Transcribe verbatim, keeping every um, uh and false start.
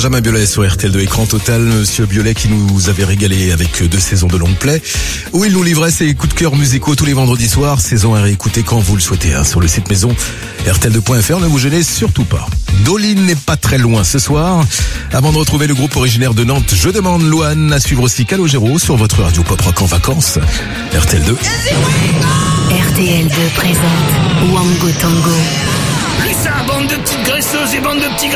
Benjamin Biolay sur R T L deux Écran Total. Monsieur Biolay qui nous avait régalé avec deux saisons de long play, où il nous livrait ses coups de cœur musicaux tous les vendredis soirs. Saison à réécouter quand vous le souhaitez, hein, sur le site maison R T L deux point F R. Ne vous gênez surtout pas. Doline n'est pas très loin ce soir. Avant de retrouver le groupe originaire de Nantes, je demande Louane. À suivre aussi Calogero sur votre radio pop rock en vacances. R T L deux. R T L deux présente Wango Tango. Lisa, bande de petites graisseuses et bande de petits